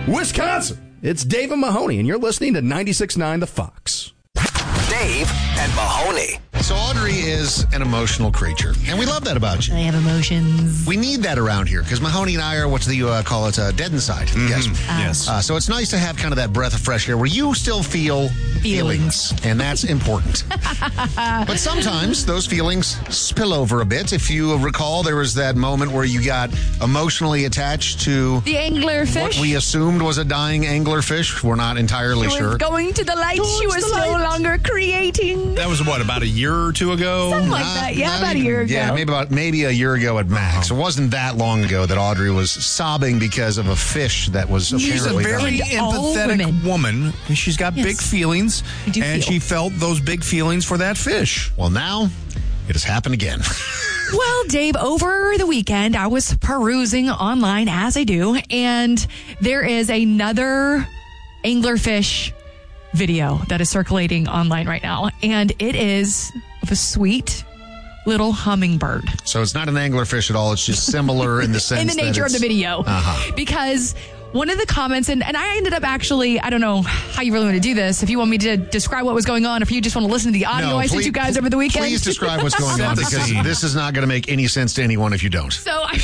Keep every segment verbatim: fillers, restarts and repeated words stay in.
Wisconsin. It's Dave and Mahoney, and you're listening to ninety-six point nine The Fox. Dave and Mahoney. So Audrey is an emotional creature, and we love that about you. I have emotions. We need that around here, because Mahoney and I are, what do you uh, call it, uh, dead inside. Mm-hmm. Yes. Uh, yes. Uh, so it's nice to have kind of that breath of fresh air where you still feel feelings, Feelings. and that's important. But sometimes those feelings spill over a bit. If you recall, there was that moment where you got emotionally attached to The anglerfish. what we assumed was a dying anglerfish. We're not entirely She sure. was going to the light. Towards She was the no light. longer creating. That was, what, about a year or two ago? Something like Not- that. Yeah, not about a even- year ago. Yeah, maybe about maybe a year ago at max. It wasn't that long ago that Audrey was sobbing because of a fish that was She's a apparently very dying. All empathetic women. woman. She's got Yes. big feelings, I do and feel. she felt those big feelings for that fish. Well, now it has happened again. Well, Dave, over the weekend, I was perusing online, as I do, and there is another anglerfish video that is circulating online right now, and it is of a sweet little hummingbird. So it's not an anglerfish at all. It's just similar in the sense In the that nature of it's- the video. Uh-huh. Because one of the comments, and, and I ended up actually, I don't know how you really want to do this, if you want me to describe what was going on, or if you just want to listen to the audio No, I sent please- you guys over the weekend. Please describe what's going on, because this is not going to make any sense to anyone if you don't. So I,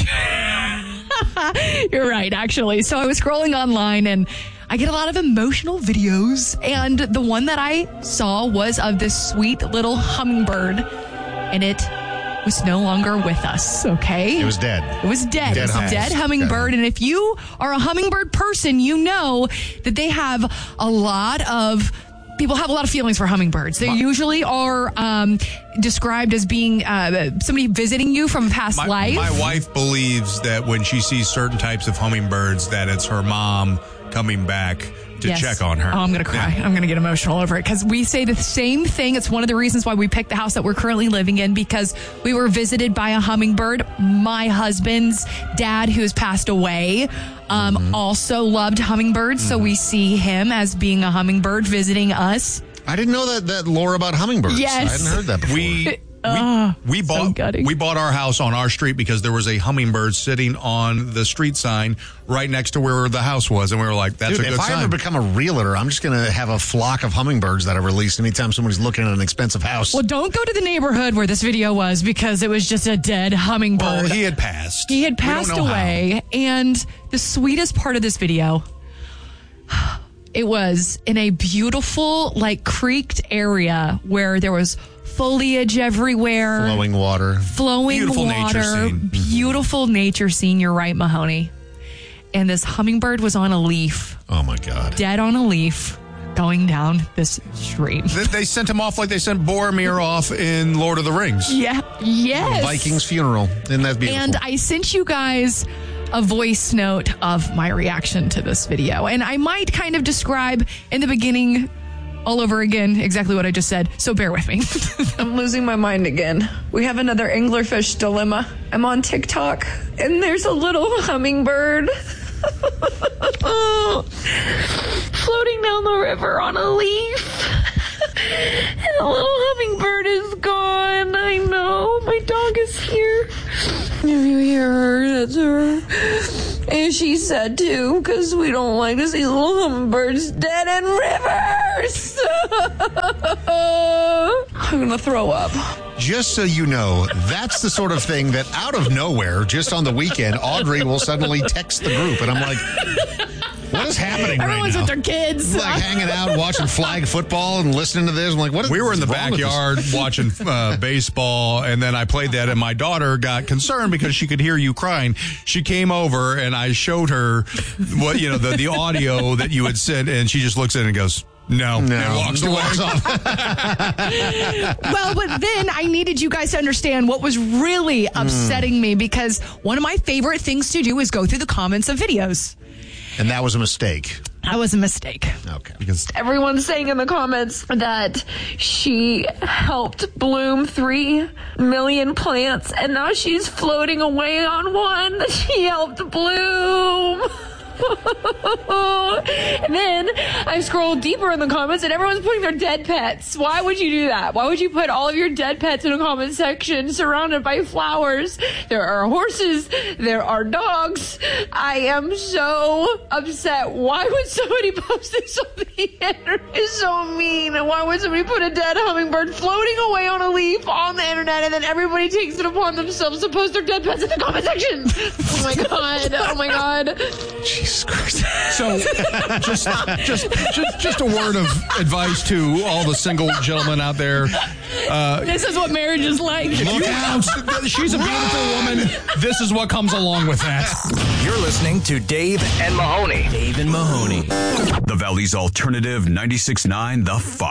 you're right, actually. So I was scrolling online and I get a lot of emotional videos. And the one that I saw was of this sweet little hummingbird, and it was no longer with us, okay? It was dead. It was dead. Dead it was a hummingbird. dead hummingbird. And if you are a hummingbird person, you know that they have a lot of people have a lot of feelings for hummingbirds. They usually are um, described as being uh, somebody visiting you from a past My, life. my wife believes that when she sees certain types of hummingbirds, that it's her mom coming back to Yes. check on her. Oh, I'm going to cry. Yeah. I'm going to get emotional over it because we say the same thing. It's one of the reasons why we picked the house that we're currently living in, because we were visited by a hummingbird. My husband's dad, who has passed away, um, Mm-hmm. also loved hummingbirds. So we see him as being a hummingbird visiting us. I didn't know that, that lore about hummingbirds. Yes. I hadn't heard that before. We Oh, we, we so bought gutting. we bought our house on our street because there was a hummingbird sitting on the street sign right next to where the house was, and we were like, "That's Dude, a good if I sign." ever become a realtor, I'm just going to have a flock of hummingbirds that I release anytime somebody's looking at an expensive house. Well, don't go to the neighborhood where this video was because it was just a dead hummingbird. well, he had passed. He had We don't passed know how. away, and the sweetest part of this video, it was in a beautiful, like, creeked area where there was foliage everywhere, Flowing water. flowing Beautiful nature water, scene. beautiful nature scene. You're right, Mahoney. And this hummingbird was on a leaf, Oh, my God. dead on a leaf, going down this stream. They, they sent him off like they sent Boromir off in Lord of the Rings. Yeah, yes. Viking's funeral. Isn't that beautiful? And I sent you guys a voice note of my reaction to this video. And I might kind of describe in the beginning all over again exactly what I just said. So bear with me. I'm losing my mind again. We have another anglerfish dilemma. I'm on TikTok, and there's a little hummingbird floating down the river on a leaf. And the little hummingbird is gone. I know. My dog is here. If you hear her, that's her. And she said too, because we don't like to see little hummingbirds dead in rivers. I'm gonna throw up. Just so you know, that's the sort of thing that out of nowhere, just on the weekend, Audrey will suddenly text the group. And I'm like, what is happening Everyone's right now? with their kids. Like hanging out, watching flag football and listening to this. I'm like, what is We were in the wrong with this? backyard watching uh, baseball, and then I played that, and my daughter got concerned because she could hear you crying. She came over, and I showed her what you know the, the audio that you had sent, and she just looks at it and goes, "No," No, and walks away. walks off. Well, but then I needed you guys to understand what was really upsetting me, because one of my favorite things to do is go through the comments of videos. And that was a mistake. That was a mistake. Okay. Because Everyone's saying in the comments that she helped bloom three million plants, and now she's floating away on one that she helped bloom. And then I scroll deeper in the comments and everyone's putting their dead pets. Why would you do that? Why would you put all of your dead pets in a comment section surrounded by flowers? There are horses. There are dogs. I am so upset. Why would somebody post this on the internet? It's so mean. Why would somebody put a dead hummingbird floating away on a leaf on the internet and then everybody takes it upon themselves to post their dead pets in the comment section? Oh my God. Oh my God. Jesus Christ. So, just, just, just, just a word of advice to all the single gentlemen out there. Uh, This is what marriage is like. look out! She's a beautiful woman. This is what comes along with that. You're listening to Dave and Mahoney. Dave and Mahoney. The Valley's Alternative ninety-six point nine The Fox.